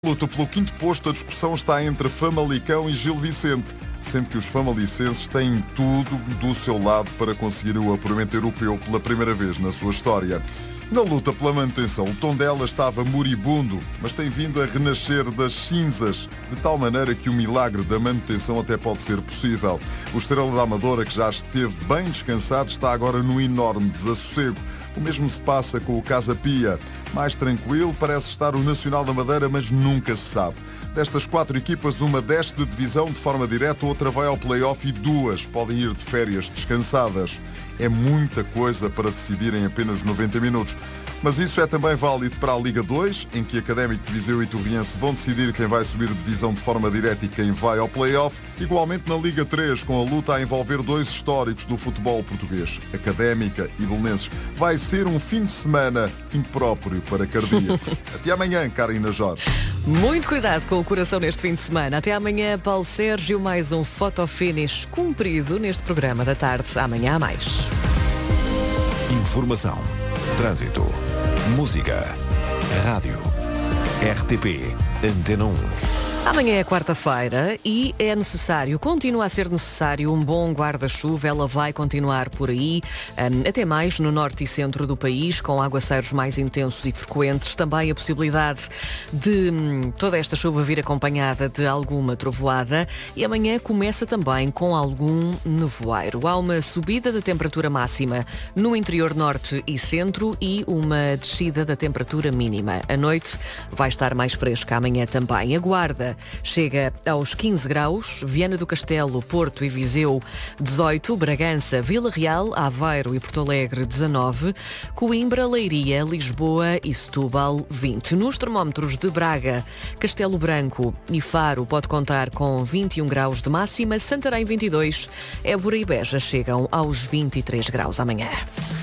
Luta pelo quinto posto, a discussão está entre Famalicão e Gil Vicente, sendo que os famalicenses têm tudo do seu lado para conseguir o apuramento europeu pela primeira vez na sua história. Na luta pela manutenção, o Tondela estava moribundo, mas tem vindo a renascer das cinzas, de tal maneira que o milagre da manutenção até pode ser possível. O Estrela da Amadora, que já esteve bem descansado, está agora num enorme desassossego. O mesmo se passa com o Casa Pia. Mais tranquilo parece estar o Nacional da Madeira, mas nunca se sabe. Destas 4 equipas, uma desce de divisão de forma direta, outra vai ao play-off e 2 podem ir de férias descansadas. É muita coisa para decidir em apenas 90 minutos. Mas isso é também válido para a Liga 2, em que Académico de Viseu e Torriense vão decidir quem vai subir de divisão de forma direta e quem vai ao play-off. Igualmente na Liga 3, com a luta a envolver 2 históricos do futebol português, Académica e Belenenses. Vai ser um fim de semana impróprio para cardíacos. Até amanhã, Karina Jorge. Muito cuidado com o coração neste fim de semana. Até amanhã, Paulo Sérgio, mais um fotofinish cumprido neste programa da tarde. Amanhã há mais. Informação, trânsito, música, rádio, RTP, Antena 1. Amanhã é quarta-feira e continua a ser necessário um bom guarda-chuva. Ela vai continuar por aí, até mais no norte e centro do país, com aguaceiros mais intensos e frequentes. Também a possibilidade de toda esta chuva vir acompanhada de alguma trovoada. E amanhã começa também com algum nevoeiro. Há uma subida da temperatura máxima no interior norte e centro e uma descida da temperatura mínima. A noite vai estar mais fresca amanhã também. A Guarda chega aos 15 graus, Viana do Castelo, Porto e Viseu 18, Bragança, Vila Real, Aveiro e Porto Alegre 19, Coimbra, Leiria, Lisboa e Setúbal 20. Nos termómetros de Braga, Castelo Branco e Faro pode contar com 21 graus de máxima, Santarém 22, Évora e Beja chegam aos 23 graus amanhã.